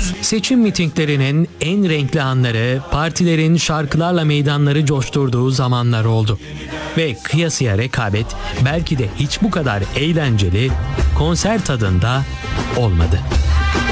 Seçim mitinglerinin en renkli anları, partilerin şarkılarla meydanları coşturduğu zamanlar oldu. Ve kıyasıya rekabet belki de hiç bu kadar eğlenceli, konser tadında olmadı.